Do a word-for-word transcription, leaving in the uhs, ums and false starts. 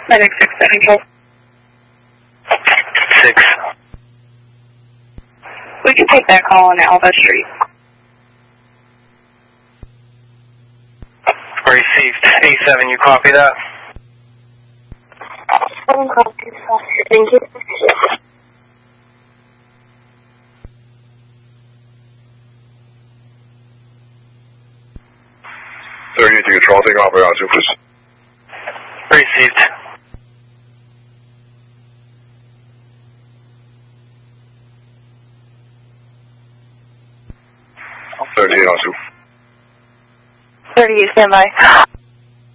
Medic six seven K. Six. We can take that call on Alva Street. Received. A seven, you copy that? seven copy. Thank you. thirty, control, take off, two, please. Received. thirty-eight, on two. thirty-eight, stand by.